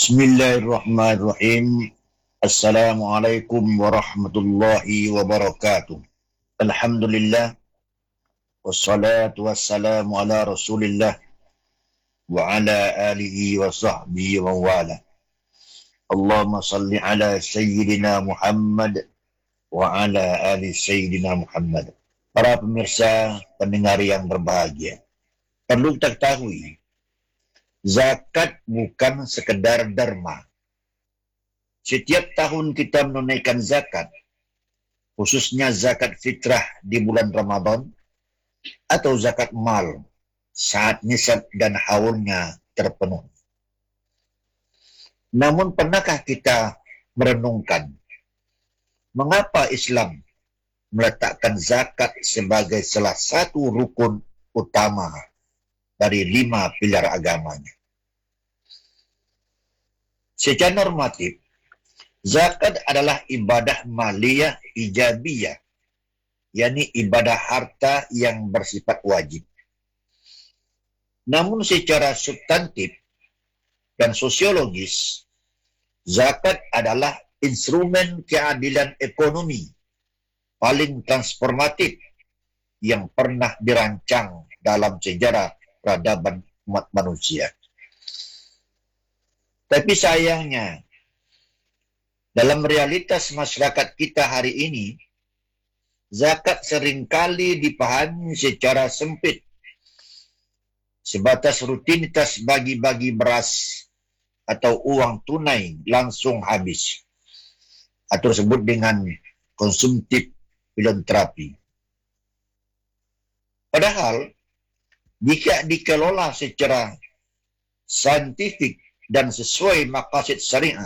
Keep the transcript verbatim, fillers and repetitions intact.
Bismillahirrahmanirrahim. Assalamualaikum warahmatullahi wabarakatuh. Alhamdulillah. Wassalatu wassalamu ala rasulillah. Wa ala alihi wa sahbihi wa wala. Allahumma salli ala Sayyidina Muhammad. Wa ala ali Sayyidina Muhammad. Para pemirsa, pendengar yang berbahagia. Perlu kita ketahui, zakat bukan sekedar derma. Setiap tahun kita menunaikan zakat, khususnya zakat fitrah di bulan Ramadan, atau zakat mal saat nisab dan haulnya terpenuh. Namun pernahkah kita merenungkan, mengapa Islam meletakkan zakat sebagai salah satu rukun utama dari lima pilar agamanya? Secara normatif, zakat adalah ibadah maliyah ijabiyah, yakni ibadah harta yang bersifat wajib. Namun secara substantif dan sosiologis, zakat adalah instrumen keadilan ekonomi paling transformatif yang pernah dirancang dalam sejarah peradaban umat manusia. Tapi sayangnya, dalam realitas masyarakat kita hari ini, zakat seringkali dipahami secara sempit, sebatas rutinitas bagi-bagi beras atau uang tunai langsung habis, atau disebut dengan konsumtif filantropi. Padahal, jika dikelola secara saintifik dan sesuai maqasid syariah,